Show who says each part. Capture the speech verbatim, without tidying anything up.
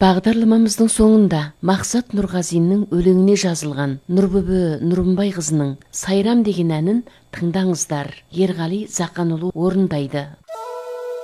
Speaker 1: Бағдарламамыздың соңында Мақсат Нұрғазиннің өлеңіне жазылған Нұрбүбі Нұрымбай қызының «Сайрам» деген әнін тыңдаңыздар. Ерғали Зақанұлы орындайды.